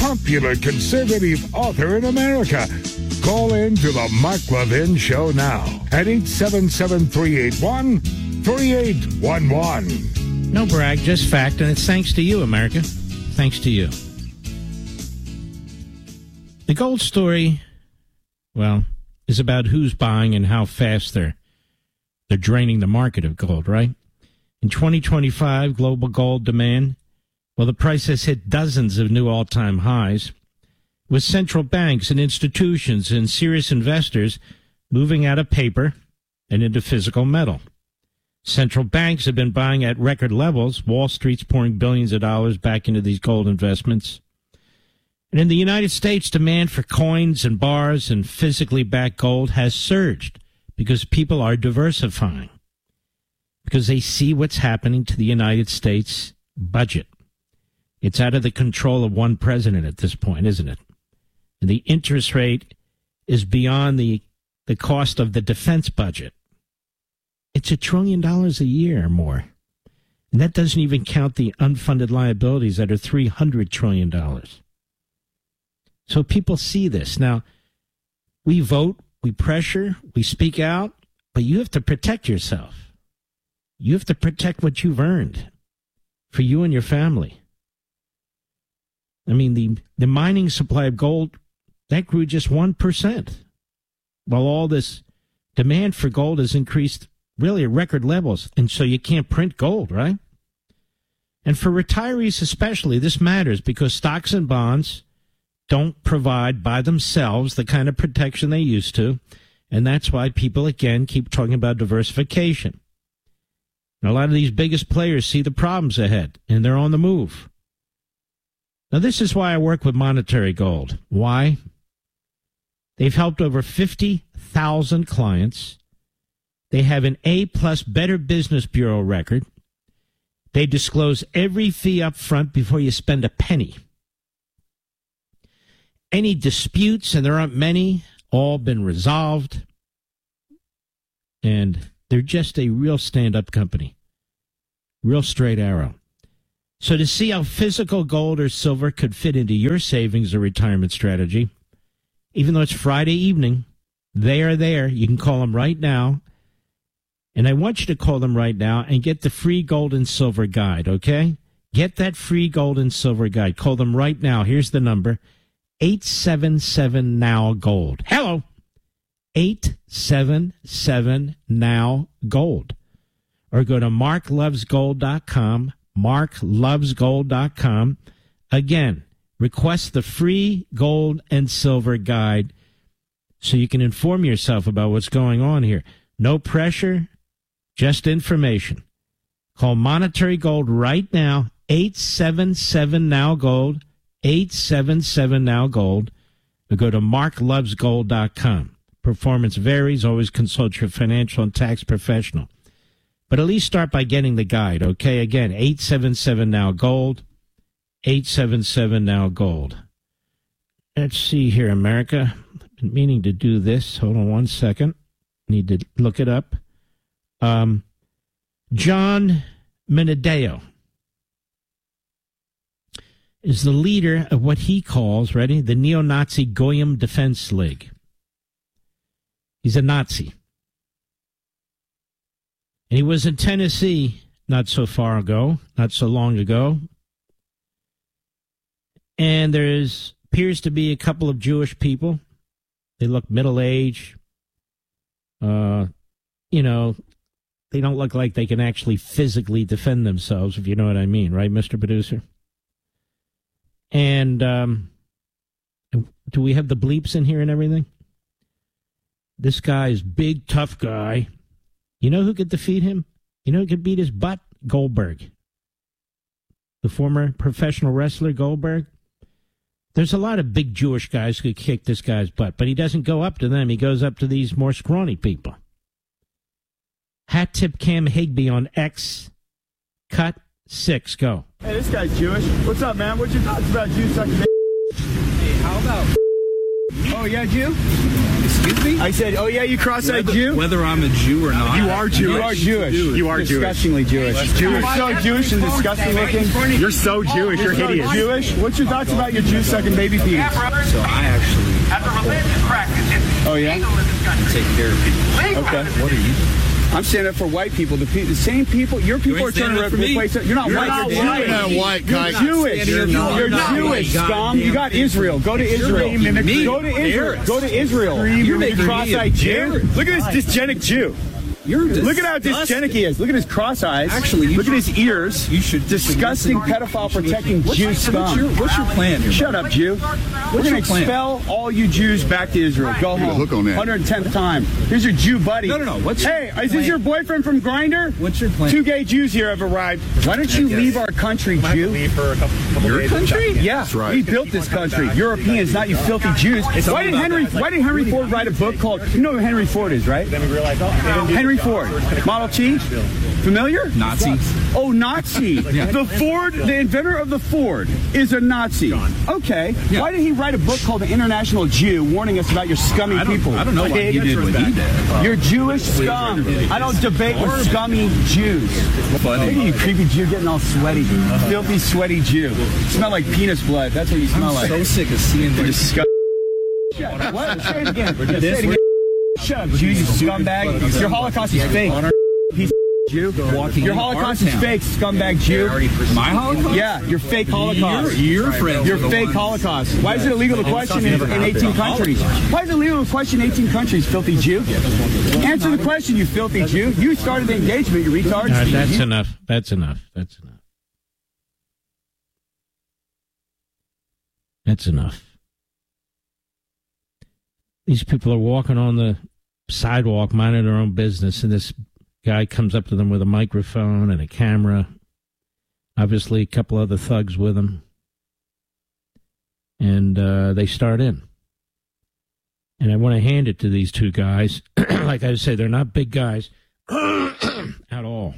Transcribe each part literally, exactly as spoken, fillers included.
popular conservative author in America. Call in to the Mark Levin Show now at eight seven seven, three eight one, three eight one one. No brag, just fact, and it's thanks to you, America. Thanks to you. The gold story, well, is about who's buying and how fast they're they're draining the market of gold, right? In twenty twenty-five, global gold demand, well, the price has hit dozens of new all-time highs, with central banks and institutions and serious investors moving out of paper and into physical metal. Central banks have been buying at record levels. Wall Street's pouring billions of dollars back into these gold investments. And in the United States, demand for coins and bars and physically backed gold has surged because people are diversifying, because they see what's happening to the United States budget. It's out of the control of one president at this point, isn't it? And the interest rate is beyond the, the cost of the defense budget. It's a trillion dollars a year or more. And that doesn't even count the unfunded liabilities that are three hundred trillion dollars. So people see this. Now, we vote, we pressure, we speak out, but you have to protect yourself. You have to protect what you've earned for you and your family. I mean, the, the mining supply of gold, that grew just one percent, while all this demand for gold has increased really at record levels. And so you can't print gold, right? And for retirees especially, this matters because stocks and bonds don't provide by themselves the kind of protection they used to. And that's why people, again, keep talking about diversification. And a lot of these biggest players see the problems ahead, and they're on the move. Now, this is why I work with Monetary Gold. Why? They've helped over fifty thousand clients. They have an A-plus Better Business Bureau record. They disclose every fee up front before you spend a penny. Any disputes, and there aren't many, all been resolved. And they're just a real stand-up company. Real straight arrow. So to see how physical gold or silver could fit into your savings or retirement strategy, even though it's Friday evening, they are there. You can call them right now. And I want you to call them right now and get the free gold and silver guide, okay? Get that free gold and silver guide. Call them right now. Here's the number, eight seven seven, N O W, GOLD. Hello. eight seven seven, N O W, GOLD. Or go to mark loves gold dot com, mark loves gold dot com. Again, request the free gold and silver guide so you can inform yourself about what's going on here. No pressure, just information. Call Monetary Gold right now, eight seven seven, N O W, GOLD, eight seven seven, N O W, GOLD. Or go to mark loves gold dot com. Performance varies. Always consult your financial and tax professional. But at least start by getting the guide, okay? Again, eight seven seven, N O W, GOLD, eight seven seven, N O W, GOLD. Let's see here, America. I've been meaning to do this. Hold on one second. Need to look it up. Um, John Minadeo is the leader of what he calls, ready, the neo-Nazi Goyim Defense League. He's a Nazi. And he was in Tennessee not so far ago, not so long ago. And there is, appears to be a couple of Jewish people. They look middle-aged. Uh, you know, they don't look like they can actually physically defend themselves, if you know what I mean, right, Mister Producer? And um, do we have the bleeps in here and everything? This guy is big, tough guy. You know who could defeat him? You know who could beat his butt? Goldberg. The former professional wrestler Goldberg. There's a lot of big Jewish guys who could kick this guy's butt, but he doesn't go up to them. He goes up to these more scrawny people. Hat tip Cam Higby on X. Cut six. Go. Hey, this guy's Jewish. What's up, man? What's your thoughts about Jews sucking dick? Hey, how about... Oh, yeah, Jew? This is Excuse me? I said, oh, yeah, you cross-eyed whether, Jew? Whether I'm a Jew or not. You are Jewish. You are Jewish. You are Disgustingly Jewish. Jewish. You're so Jewish and disgusting looking. You're so Jewish. You're hideous. Jewish? What's your thoughts about your Jew-sucking baby fetus? So I actually As a religious practice, Oh, yeah? take care of people. Okay. What are you? I'm standing up for white people. The, pe- the same people. Your people You are ain't trying to standing up for me. replace it. You're not You're white. not You're white. Jewish. You're not white, You're Kike. Jewish. You're not- You're you're not Jewish, white. scum. You got Israel. Go to Israel. Me. Go to Israel. Embarrassed. Go to Israel. You're You making me cross-eyed Jew. embarrassed. Look at this dysgenic Jew. You're Look at how disgusting. dysgenic he is. Look at his cross eyes. Actually, you look at should- his ears. You should disgusting listen. pedophile protecting What's- Jew what's scum. your- what's your plan here, Shut brother? up, Jew. We're going to your plan? expel all you Jews back to Israel. Go Get a home. hook on that. one hundred tenth time. Here's your Jew buddy. No, no, no. What's your hey, is plan? this your boyfriend from Grindr? What's your plan? Two gay Jews here have arrived. Why don't you Yes. leave our country, Jew? Your country? Yeah, That's right. we built this country. Europeans, not you filthy Jews. Why did about Henry? that. Why did Henry Ford write a book called? You know who Henry Ford is, right? Henry Ford, Model T. Familiar? Nazi. Oh, Nazi. The Ford, the inventor of the Ford, is a Nazi. Okay. Yeah. Why did he write a book called The International Jew, warning us about your scummy I don't, people? I don't know what Pig. he did what he did. You're Jewish scum. I don't debate with scummy Jews. Funny. Look at you creepy Jew getting all sweaty. Filthy, sweaty Jew. You smell like penis blood. That's what you smell I'm like. so sick of seeing this. Disgusting. What? Say it again. Say it again. Shut up, Jew, you scumbag. Your Holocaust is fake. Piece of Jew. Walking Your in Holocaust our is town. fake, scumbag Jew. My Holocaust? Yeah, your fake Holocaust. Your, your friends. Your are the fake ones- Holocaust. Why is it illegal to question in, in eighteen countries? Why is it illegal to question eighteen countries, filthy Jew? Answer the question, you filthy Jew. You started the engagement, you retards. All right, that's enough. That's enough. That's enough. That's enough. These people are walking on the sidewalk, minding their own business, and this guy comes up to them with a microphone and a camera. Obviously, a couple other thugs with him. And uh, they start in. And I want to hand it to these two guys. Like I say, they're not big guys at all.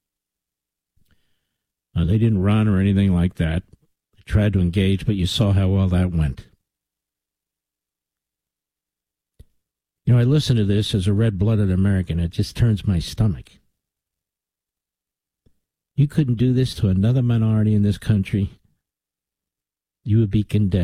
Uh, they didn't run or anything like that. They tried to engage, but you saw how well that went. You know, I listen to this as a red-blooded American. It just turns my stomach. You couldn't do this to another minority in this country, you would be condemned.